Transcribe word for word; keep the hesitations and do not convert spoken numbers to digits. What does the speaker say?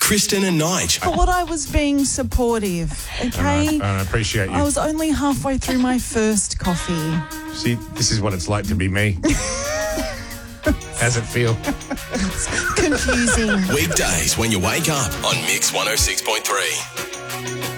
Kristen and Nige. But what I was being supportive, okay? And I, I appreciate you. I was only halfway through my first coffee. See, this is what it's like to be me. How's it feel? Confusing. Weekdays when you wake up on Mix one oh six point three.